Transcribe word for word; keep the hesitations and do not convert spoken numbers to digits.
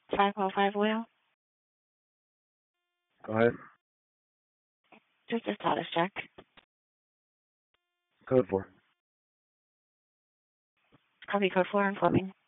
five oh five Will. Go ahead. Just a status check. Code four. Copy code four and Fleming.